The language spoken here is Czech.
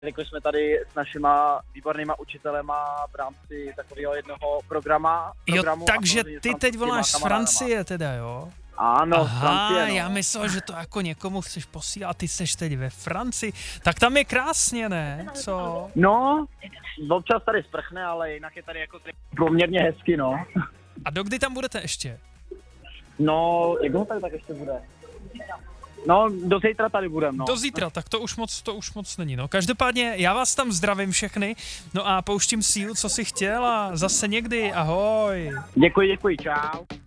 Jako jsme tady s našima výbornýma učitelema v rámci takového jednoho programu. Takže ty teď voláš z Francie teda, jo? Ano, z Francie, no. Já myslel, že to jako někomu chceš posílat, ty seš teď ve Francii. Tak tam je krásně, ne? Co? No, občas tady sprchne, ale jinak je tady jako poměrně hezky, no. A dokdy tam budete ještě? No, jak ho tady tak ještě bude? No, do zítra tady budem, no. Do zítra, tak to už moc není, no. Každopádně já vás tam zdravím všechny, no a pouštím sílu, co si chtěl a zase někdy, ahoj. Děkuji, čau.